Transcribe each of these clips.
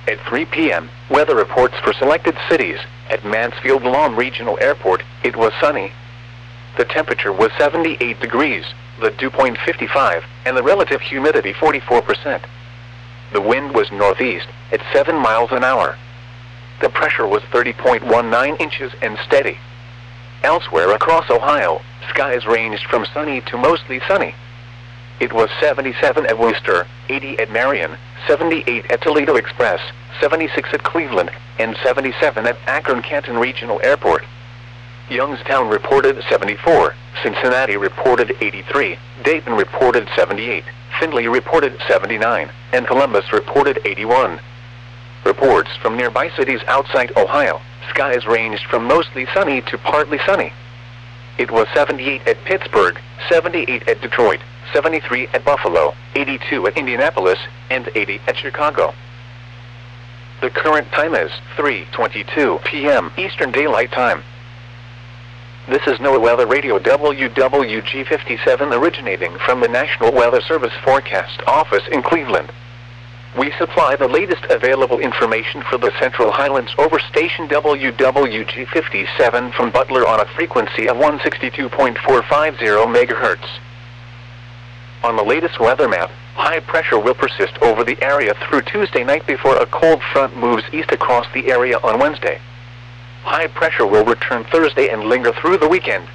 At 3 p.m., weather reports for selected cities. At Mansfield-Lom Regional Airport, it was sunny. The temperature was 78 degrees, the dew point 55, and the relative humidity 44%. The wind was northeast at 7 miles an hour. The pressure was 30.19 inches and steady. Elsewhere across Ohio, skies ranged from sunny to mostly sunny. It was 77 at Wooster, 80 at Marion, 78 at Toledo Express, 76 at Cleveland, and 77 at Akron-Canton Regional Airport. Youngstown reported 74, Cincinnati reported 83, Dayton reported 78, Findlay reported 79, and Columbus reported 81. Reports from nearby cities outside Ohio, skies ranged from mostly sunny to partly sunny. It was 78 at Pittsburgh, 78 at Detroit, 73 at Buffalo, 82 at Indianapolis, and 80 at Chicago. The current time is 3:22 p.m. Eastern Daylight Time. This is NOAA Weather Radio WWG57 originating from the National Weather Service Forecast Office in Cleveland. We supply the latest available information for the Central Highlands over station WWG57 from Butler on a frequency of 162.450 MHz. On the latest weather map, high pressure will persist over the area through Tuesday night before a cold front moves east across the area on Wednesday. High pressure will return Thursday and linger through the weekend.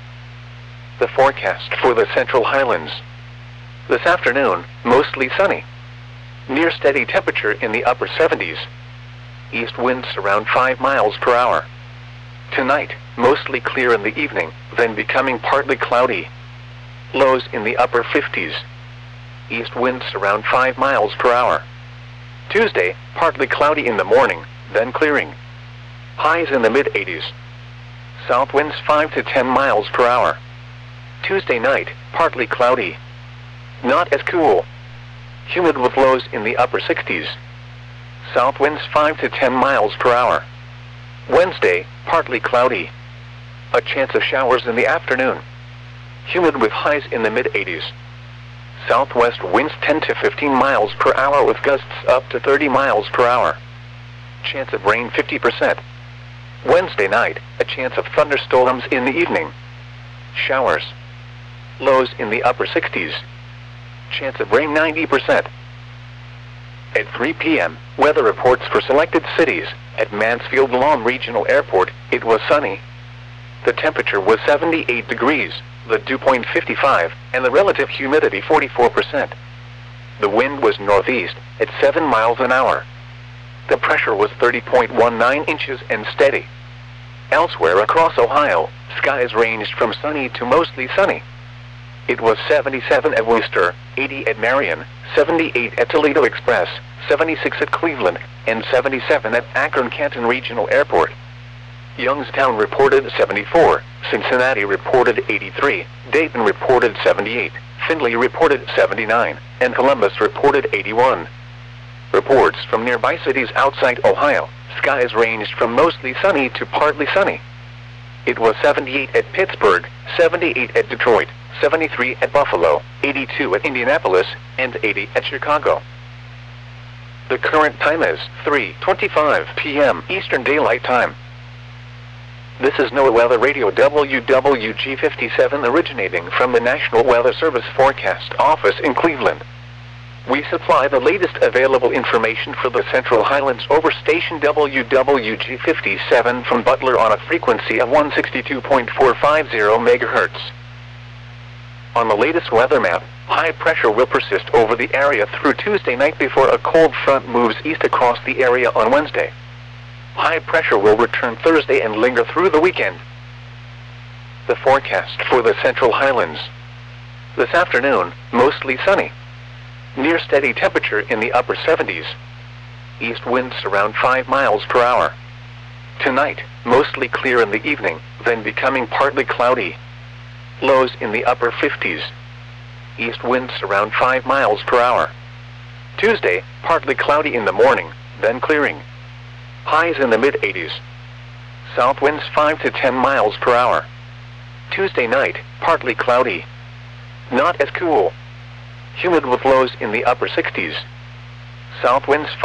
The forecast for the Central Highlands. This afternoon, mostly sunny. Near steady temperature in the upper 70s. East winds around 5 miles per hour. Tonight, mostly clear in the evening, then becoming partly cloudy. Lows in the upper 50s. East winds around 5 miles per hour. Tuesday, partly cloudy in the morning, then clearing. Highs in the mid-80s. South winds 5 to 10 miles per hour. Tuesday night, partly cloudy. Not as cool. Humid with lows in the upper 60s. South winds 5 to 10 miles per hour. Wednesday, partly cloudy. A chance of showers in the afternoon. Humid with highs in the mid-80s. Southwest winds 10 to 15 miles per hour with gusts up to 30 miles per hour. Chance of rain 50%. Wednesday night, a chance of thunderstorms in the evening. Showers. Lows in the upper 60s. Chance of rain 90%. At 3 p.m., weather reports for selected cities. At Mansfield-Lom Regional Airport, it was sunny. The temperature was 78 degrees, the dew point 55, and the relative humidity 44%. The wind was northeast at 7 miles an hour. The pressure was 30.19 inches and steady. Elsewhere across Ohio, skies ranged from sunny to mostly sunny. It was 77 at Wooster, 80 at Marion, 78 at Toledo Express, 76 at Cleveland, and 77 at Akron-Canton Regional Airport. Youngstown reported 74, Cincinnati reported 83, Dayton reported 78, Findlay reported 79, and Columbus reported 81. Reports from nearby cities outside Ohio, skies ranged from mostly sunny to partly sunny. It was 78 at Pittsburgh, 78 at Detroit, 73 at Buffalo, 82 at Indianapolis, and 80 at Chicago. The current time is 3:25 p.m. Eastern Daylight Time. This is NOAA Weather Radio WWG57 originating from the National Weather Service Forecast Office in Cleveland. We supply the latest available information for the Central Highlands over station WWG57 from Butler on a frequency of 162.450 MHz. On the latest weather map, high pressure will persist over the area through Tuesday night before a cold front moves east across the area on Wednesday. High pressure will return Thursday and linger through the weekend. The forecast for the Central Highlands. This afternoon, mostly sunny. Near steady temperature in the upper 70s. East winds around 5 miles per hour. Tonight, mostly clear in the evening, then becoming partly cloudy. Lows in the upper 50s. East winds around 5 miles per hour. Tuesday, partly cloudy in the morning, then clearing. Highs in the mid-80s. South winds 5 to 10 miles per hour. Tuesday night, partly cloudy. Not as cool. Humid with lows in the upper 60s. South winds